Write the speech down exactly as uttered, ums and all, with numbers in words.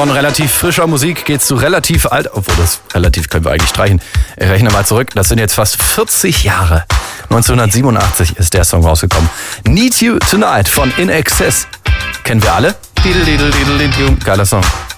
Von relativ frischer Musik geht's zu relativ alt, obwohl das relativ können wir eigentlich streichen. Ich rechne mal zurück, das sind jetzt fast vierzig Jahre. neunzehnhundertsiebenundachtzig ist der Song rausgekommen. Need You Tonight von In Excess. Kennen wir alle? Geiler Song.